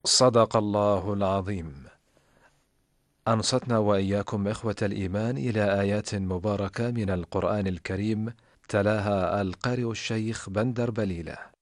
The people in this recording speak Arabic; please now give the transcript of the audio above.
صدق الله العظيم. أنصتنا وإياكم إخوة الإيمان إلى آيات مباركة من القرآن الكريم، تلاها القارئ الشيخ بندر بليلة.